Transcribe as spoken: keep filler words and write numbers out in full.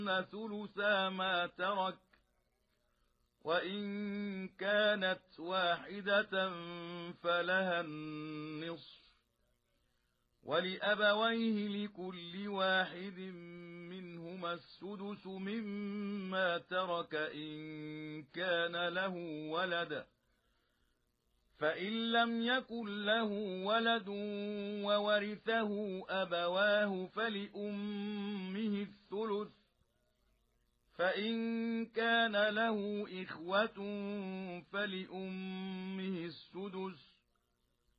ثلثا ما ترك وإن كانت واحدة فلها النصف ولأبويه لكل واحد منهما السدس مما ترك إن كان له ولد فإن لم يكن له ولد وورثه أبواه فلأمه الثلث فإن كان له إخوة فلأمه السدس